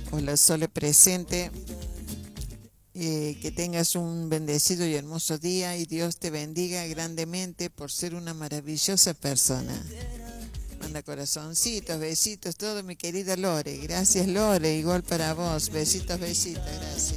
Hola, Sole presente. Que tengas un bendecido y hermoso día y Dios te bendiga grandemente por ser una maravillosa persona. Manda corazoncitos, besitos, todo mi querida Lore. Gracias, Lore, igual para vos. Besitos, besitos, gracias.